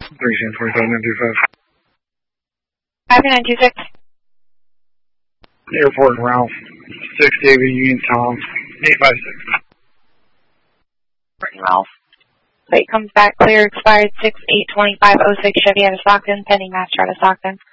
5926. Airport Ralph, 6 David Union Tom, 856. Ralph. Plate comes back clear, expired 6/8/25/06, Chevy out of Stockton, pending master out of Stockton.